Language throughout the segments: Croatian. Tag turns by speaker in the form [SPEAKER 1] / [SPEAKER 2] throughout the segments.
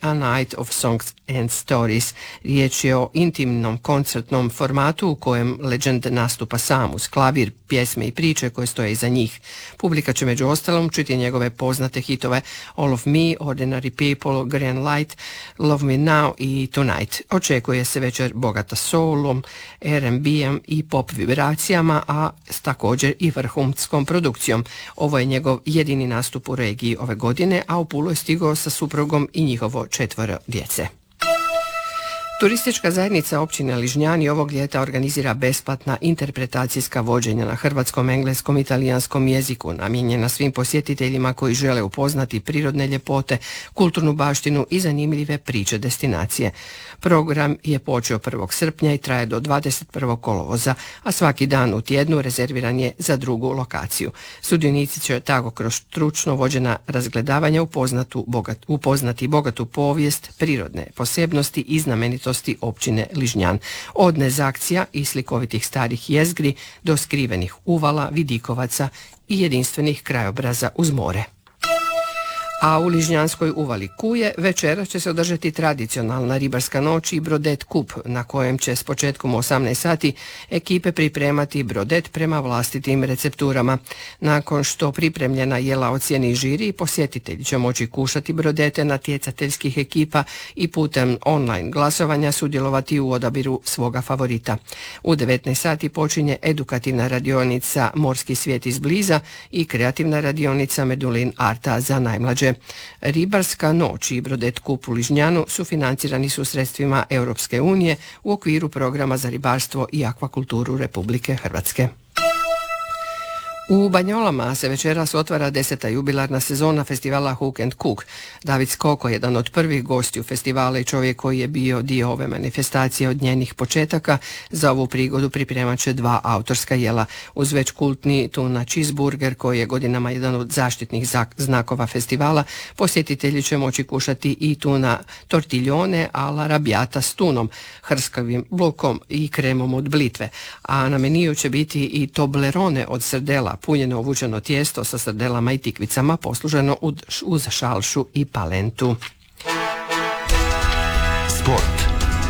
[SPEAKER 1] A Night of Songs and Stories. Riječ je o intimnom koncertnom formatu u kojem legend nastupa sam uz klavir, pjesme i priče koje stoje iza njih. Publika će među ostalom čuti njegove poznate hitove All of Me, Ordinary People, Green Light, Love Me Now i Tonight. Očekuje se večer bogata soulom, R&B-em i pop vibracijama, a s također i vrhunskom produkcijom. Ovo je njegov jedini nastup u regiji ove godine, a u Pulu je stigao sa suprugom i njihovo 4 djece. Turistička zajednica općine Ližnjani ovog ljeta organizira besplatna interpretacijska vođenja na hrvatskom, engleskom i talijanskom jeziku, namijenjena svim posjetiteljima koji žele upoznati prirodne ljepote, kulturnu baštinu i zanimljive priče destinacije. Program je počeo 1. srpnja i traje do 21. kolovoza, a svaki dan u tjednu rezerviran je za drugu lokaciju. Sudionici će tako kroz stručno vođena razgledavanja upoznati bogatu povijest, prirodne posebnosti i znamenitosti općine Ližnjan. Od nezakcija i slikovitih starih jezgri do skrivenih uvala, vidikovaca i jedinstvenih krajobraza uz more. A u Ližnjanskoj uvali Kuje večera će se održati tradicionalna ribarska noć i brodet kup, na kojem će s početkom u 18 sati ekipe pripremati brodet prema vlastitim recepturama. Nakon što pripremljena jela ocijeni žiri, posjetitelji će moći kušati brodete natjecateljskih ekipa i putem online glasovanja sudjelovati u odabiru svoga favorita. U 19 sati počinje edukativna radionica Morski svijet izbliza i kreativna radionica Medulin Arta za najmlađe. Ribarska noć i brodet kup u Ližnjanu sufinancirani su sredstvima Europske unije u okviru programa za ribarstvo i akvakulturu Republike Hrvatske. U Banjolama se večeras otvara 10. jubilarna sezona festivala Hook and Cook. David Skoko, jedan od prvih gostiju festivala i čovjek koji je bio dio ove manifestacije od njenih početaka, za ovu prigodu pripremat će 2 autorska jela. Uz već kultni tuna cheeseburger, koji je godinama jedan od zaštitnih znakova festivala, posjetitelji će moći kušati i tuna tortiljone ala rabijata s tunom, hrskavim blukom i kremom od blitve. A na meniju će biti i toblerone od srdela, punjeno ovučeno tijesto sa srdelama i tikvicama, posluženo uz šalšu i palentu.
[SPEAKER 2] Sport.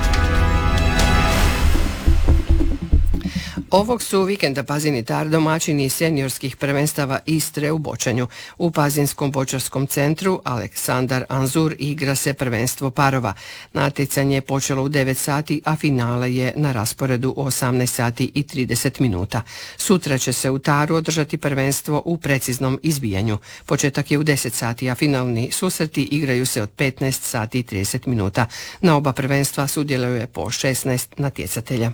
[SPEAKER 1] Ovog su vikenda Pazin i Tar domaćini seniorskih prvenstava Istre u bočanju. U Pazinskom bočarskom centru Aleksandar Anzur igra se prvenstvo parova. Natjecanje je počelo u 9 sati, a finale je na rasporedu u 18 sati i 30 minuta. Sutra će se u Taru održati prvenstvo u preciznom izbijanju. Početak je u 10 sati, a finalni susreti igraju se od 15 sati i 30 minuta. Na oba prvenstva sudjeluje po 16 natjecatelja.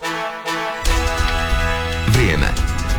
[SPEAKER 2] Vrijeme.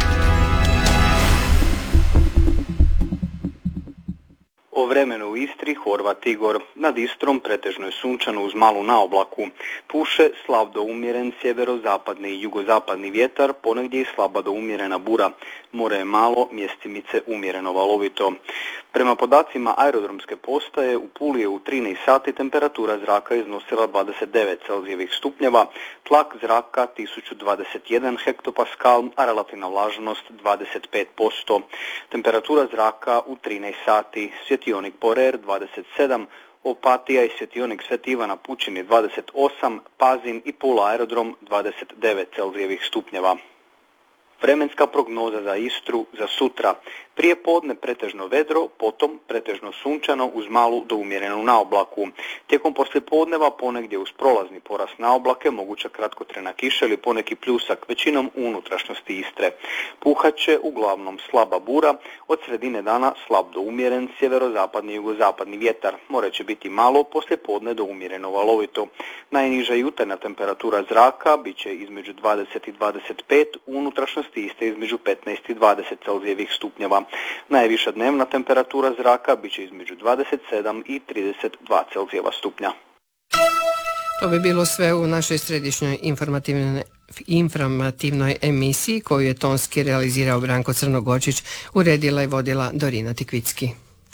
[SPEAKER 3] O vremenu u Istri, Horvat Igor. Nad Istrom pretežno je sunčano uz malu naoblaku. Puše slab do umjeren sjeverozapadni i jugozapadni vjetar, ponegdje i slaba do umjerena bura. More je malo, mjestimice umjereno valovito. Prema podacima aerodromske postaje, u Puli je u 13 sati temperatura zraka iznosila 29 Celzijevih stupnjeva, tlak zraka 1021 hektopaskal, a relativna vlažnost 25%. Temperatura zraka u 13 sati, svjetionik Porer 27, Opatija i svjetionik Sveti Ivan na Pučini 28, Pazin i Pula aerodrom 29 Celzijevih stupnjeva. Vremenska prognoza za Istru za sutra. Prije podne pretežno vedro, potom pretežno sunčano uz malu do umjerenu naoblaku. Tijekom poslijepodneva ponegdje uz prolazni porast naoblake, moguća kratkotrajna kiša ili poneki pljusak, većinom u unutrašnjosti Istre. Puhat će uglavnom slaba bura, od sredine dana slab do umjeren sjeverozapadni i jugozapadni vjetar. More će biti malo, poslijepodne do umjereno valovito. Najniža jutarnja temperatura zraka bit će između 20 i 25, u unutrašnjosti Istre između 15 i 20 Celzijevih stupnjeva. Najviša dnevna temperatura zraka bit će između 27 i 32 Celzijeva stupnja.
[SPEAKER 1] To bi bilo sve u našoj središnjoj informativnoj emisiji koju je tonski realizirao Branko Crnogorčić, uredila i vodila Dorina Tikvicki.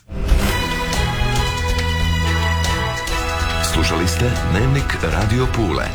[SPEAKER 2] Slušali ste Dnevnik Radio Pule.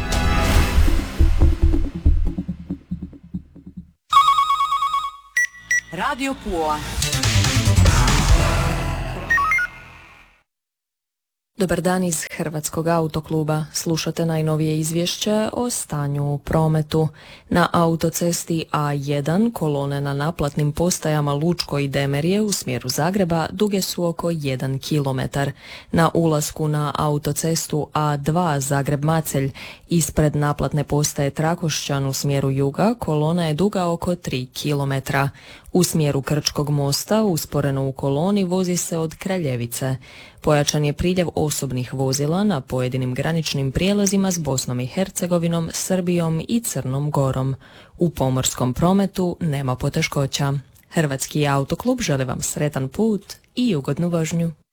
[SPEAKER 4] Radio Pula. Dobar dan iz Hrvatskog autokluba. Slušate najnovije izvješće o stanju u prometu. Na autocesti A1 kolone na naplatnim postajama Lučko i Demerje u smjeru Zagreba duge su oko 1 km. Na ulasku na autocestu A2 Zagreb-Macelj ispred naplatne postaje Trakošćan u smjeru juga kolona je duga oko 3 km. U smjeru Krčkog mosta usporeno u koloni vozi se od Kraljevice. Pojačan je priljev osobnih vozila na pojedinim graničnim prijelazima s Bosnom i Hercegovinom, Srbijom i Crnom Gorom. U pomorskom prometu nema poteškoća. Hrvatski autoklub želi vam sretan put i ugodnu vožnju.